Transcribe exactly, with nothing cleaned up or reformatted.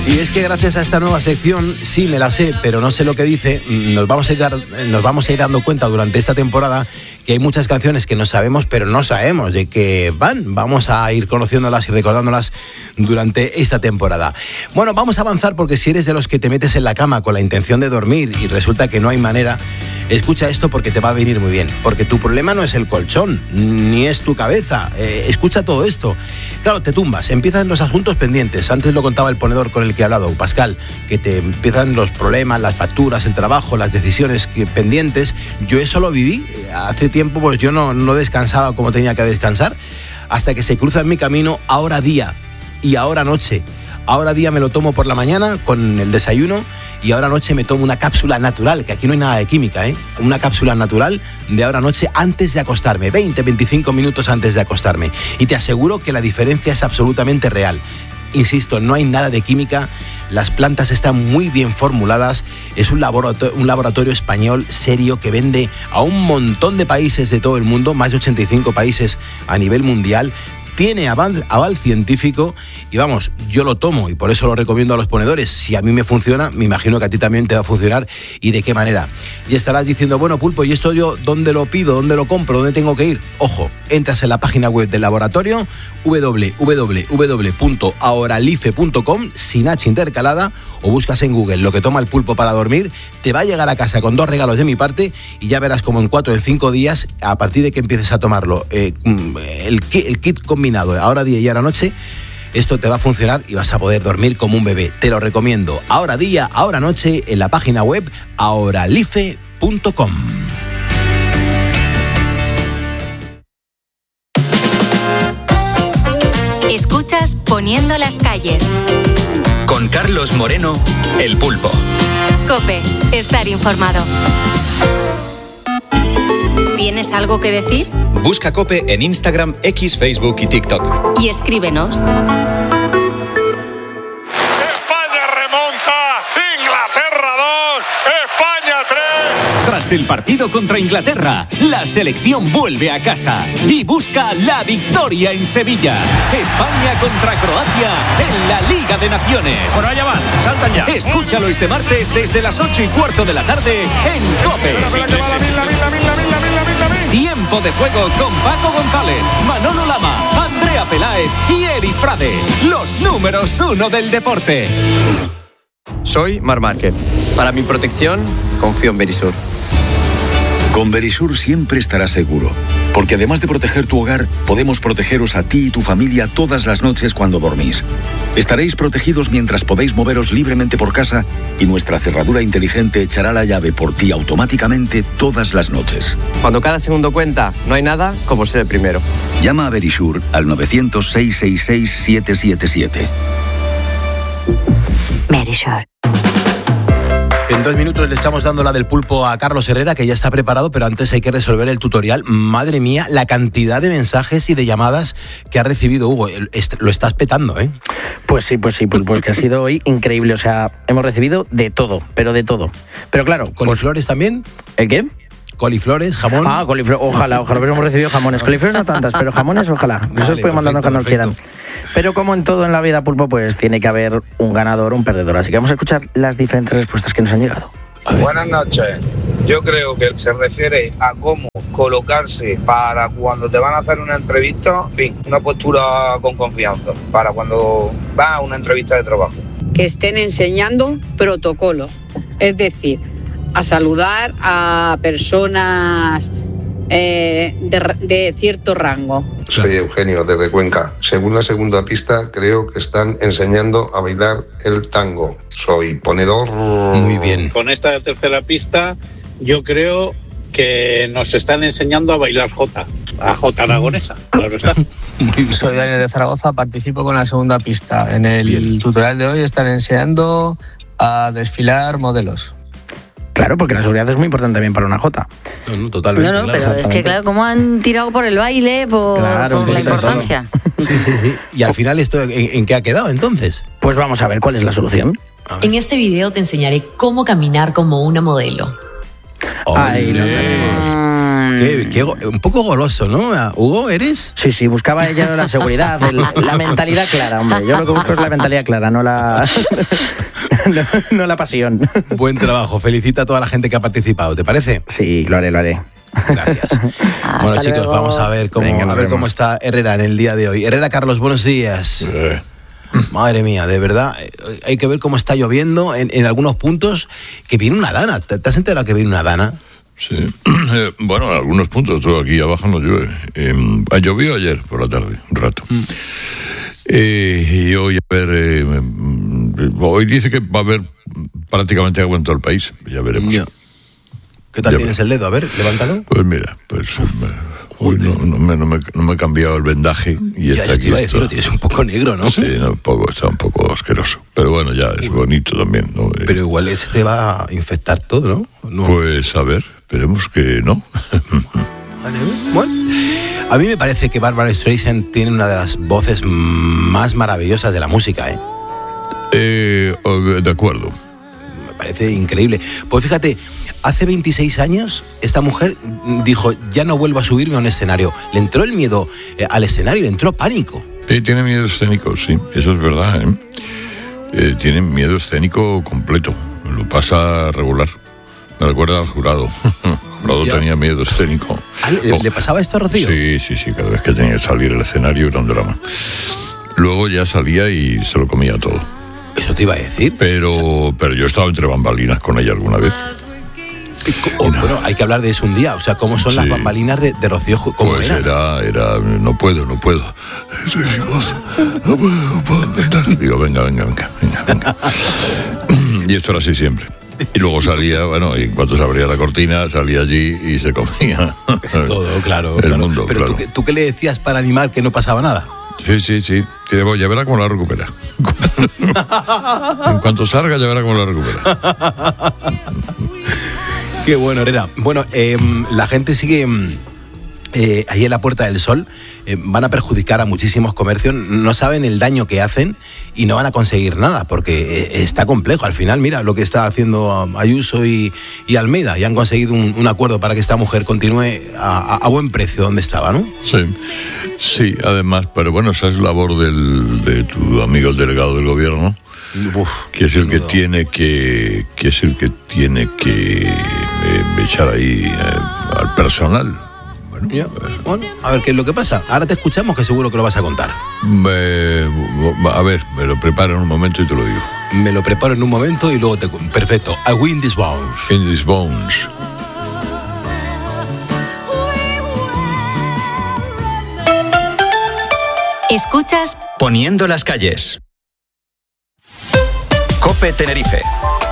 Y es que gracias a esta nueva sección, sí me la sé, pero no sé lo que dice, nos vamos a ir, dar, nos vamos a ir dando cuenta durante esta temporada que hay muchas canciones que no sabemos, pero no sabemos de qué van. Vamos a ir conociéndolas y recordándolas durante esta temporada. Bueno, vamos a avanzar porque si eres de los que te metes en la cama con la intención de dormir y resulta que no hay manera, escucha esto porque te va a venir muy bien. Porque tu problema no es el colchón, ni es tu cabeza. Eh, escucha todo esto. Claro, te tumbas, empiezan los asuntos pendientes. Antes lo contaba el ponedor con el que he hablado, Pascal, que te empiezan los problemas, las facturas, el trabajo, las decisiones que, pendientes. Yo eso lo viví. Hace tiempo pues yo no, no descansaba como tenía que descansar, hasta que se cruza en mi camino ahora día y ahora noche. Ahora día me lo tomo por la mañana con el desayuno y ahora noche me tomo una cápsula natural, que aquí no hay nada de química, ¿eh? Una cápsula natural de ahora noche antes de acostarme, veinte, veinticinco minutos antes de acostarme. Y te aseguro que la diferencia es absolutamente real. Insisto, no hay nada de química, las plantas están muy bien formuladas, es un laboratorio, un laboratorio español serio que vende a un montón de países de todo el mundo, más de ochenta y cinco países a nivel mundial. Tiene aval, aval científico y vamos, yo lo tomo y por eso lo recomiendo a los ponedores. Si a mí me funciona, me imagino que a ti también te va a funcionar y de qué manera. Y estarás diciendo, bueno, Pulpo, ¿y esto yo dónde lo pido, dónde lo compro, dónde tengo que ir? Ojo, entras en la página web del laboratorio doble u doble u doble u punto aoralife punto com sin H intercalada o buscas en Google lo que toma el pulpo para dormir. Te va a llegar a casa con dos regalos de mi parte y ya verás como en cuatro o en cinco días, a partir de que empieces a tomarlo, eh, el, el kit combinado ahora día y ahora noche, esto te va a funcionar y vas a poder dormir como un bebé. Te lo recomiendo. Ahora día, ahora noche, en la página web aoralife punto com. Escuchas Poniendo las calles. Con Carlos Moreno, El Pulpo. COPE, estar informado. ¿Tienes algo que decir? Busca COPE en Instagram, X, Facebook y TikTok. Y escríbenos. España remonta, Inglaterra dos, España tres. Tras el partido contra Inglaterra, la selección vuelve a casa y busca la victoria en Sevilla. España contra Croacia en la Liga de Naciones. Bueno, allá van, saltan ya. Escúchalo este martes desde las ocho y cuarto de la tarde en COPE. Tiempo de juego con Paco González, Manolo Lama, Andrea Peláez y Eri Frade, los números uno del deporte. Soy Mar Márquez. Para mi protección, confío en Verisur. Con Verisur siempre estarás seguro, porque además de proteger tu hogar, podemos protegeros a ti y tu familia todas las noches cuando dormís. Estaréis protegidos mientras podéis moveros libremente por casa y nuestra cerradura inteligente echará la llave por ti automáticamente todas las noches. Cuando cada segundo cuenta, no hay nada como ser el primero. Llama a Verisur al nueve cero cero, seis seis seis, siete siete siete. Verisur. En dos minutos le estamos dando la del pulpo a Carlos Herrera, que ya está preparado, pero antes hay que resolver el tutorial. Madre mía, la cantidad de mensajes y de llamadas que ha recibido Hugo. Lo estás petando, ¿eh? Pues sí, pues sí, pulpo, es que ha sido hoy increíble. O sea, hemos recibido de todo, pero de todo. Pero claro... ¿Coliflores pues, también? ¿El qué? Coliflores, jamón. Ah, coliflores, ojalá, ojalá hubiéramos recibido jamones. Coliflores no tantas, pero jamones, ojalá. Vale, eso os pueden mandarnos cuando quieran. Pero como en todo en la vida, pulpo, pues tiene que haber un ganador o un perdedor. Así que vamos a escuchar las diferentes respuestas que nos han llegado. Buenas noches. Yo creo que se refiere a cómo colocarse para cuando te van a hacer una entrevista, en fin, una postura con confianza, para cuando vas a una entrevista de trabajo. Que estén enseñando protocolos, es decir, a saludar a personas eh, de, de cierto rango. Soy Eugenio, desde Cuenca. Según la segunda pista, creo que están enseñando a bailar el tango. Soy ponedor. Muy bien. Con esta tercera pista, yo creo que nos están enseñando a bailar jota, a jota aragonesa, claro está. Soy Daniel de Zaragoza, participo con la segunda pista. En el bien. tutorial de hoy están enseñando a desfilar modelos. Claro, porque la seguridad es muy importante también para una jota. No, no, totalmente. No, no, claro. pero es que claro, ¿cómo han tirado por el baile, por, claro, por la importancia? Sí, sí, sí. Y al final, ¿esto en, en qué ha quedado entonces? Pues vamos a ver cuál es la solución. En este video te enseñaré cómo caminar como una modelo. Ahí lo tenemos. Qué, qué go- un poco goloso, ¿no? Hugo, ¿eres? Sí, sí, buscaba ella la seguridad, el- la mentalidad clara, hombre. Yo lo que busco es la mentalidad clara, no la, no, no la pasión. Buen trabajo, felicita a toda la gente que ha participado, ¿te parece? Sí, lo haré, lo haré. Gracias. Bueno, chicos, luego. vamos a ver cómo, Venga, nos a ver vemos. cómo está Herrera en el día de hoy. Herrera, Carlos, buenos días. Madre mía, de verdad, eh, hay que ver cómo está lloviendo en, en algunos puntos, que viene una dana. ¿Te, te has enterado que viene una dana? Sí. Eh, bueno, en algunos puntos, todo aquí abajo no llueve. Eh, ha llovido ayer por la tarde, un rato. Mm. Eh, y hoy, a ver, eh, hoy dice que va a haber prácticamente agua en todo el país. Ya veremos. Ya. ¿Qué tal Ya tienes ver. el dedo? A ver, levántalo. Pues mira, pues me, hoy no, no, me, no, me, no me he cambiado el vendaje y Ya, está ya te aquí. iba a esto. decir, lo tienes un poco negro, ¿no? Sí, no, un poco, está un poco asqueroso. Pero bueno, ya es bonito también, ¿no? Eh, Pero igual ese te va a infectar todo, ¿no? No. Pues a ver, esperemos que no. Vale, bueno, a mí me parece que Barbra Streisand tiene una de las voces más maravillosas de la música, ¿eh? Eh, de acuerdo. Me parece increíble. Pues fíjate, hace veintiséis años esta mujer dijo, ya no vuelvo a subirme a un escenario. Le entró el miedo eh, al escenario, le entró pánico. Sí, tiene miedo escénico, sí, eso es verdad, ¿eh? Eh, tiene miedo escénico completo, lo pasa regular. Me recuerda al jurado. El jurado Ya. tenía miedo escénico. Ah, ¿Le, Oh. le pasaba esto a Rocío? Sí, sí, sí, cada vez que tenía que salir al escenario era un drama. Luego ya salía y se lo comía todo. Eso te iba a decir. Pero, pero yo he estado entre bambalinas con ella alguna vez. Oh, bueno, hay que hablar de eso un día. O sea, ¿cómo son las Sí. bambalinas de, de Rocío? ¿Cómo Pues eran? era, era, no puedo, no puedo. Soy sin voz, no puedo, no puedo intentar. Digo, venga, venga, venga, venga, venga. Y esto era así siempre. Y luego salía, bueno, y en cuanto se abría la cortina, salía allí y se comía. Todo, claro. El claro. mundo, Pero claro. ¿tú, qué- ¿tú qué le decías para animar que no pasaba nada? Sí, sí, sí. Tiene voz, ya verá cómo la recupera. En cuanto salga, ya verá cómo la recupera. Qué bueno, Herrera. Bueno, eh, la gente sigue eh, ahí en la Puerta del Sol. Eh, van a perjudicar a muchísimos comercios. No saben el daño que hacen y no van a conseguir nada porque eh, está complejo. Al final, mira lo que está haciendo Ayuso y, y Almeida. Y han conseguido un, un acuerdo para que esta mujer continúe a, a, a buen precio donde estaba, ¿no? Sí, sí, además, pero bueno, esa es labor del, de tu amigo el delegado del gobierno. Uf, que es el que tiene que que es el que tiene que eh, echar ahí eh, al personal. Bueno, ya. Bueno, a ver qué es lo que pasa. Ahora te escuchamos, que seguro que lo vas a contar. eh, a ver, me lo preparo en un momento y te lo digo. Me lo preparo en un momento y luego te... Perfecto. I win these bones. In these bones. Escuchas Poniendo las calles. COPE Tenerife.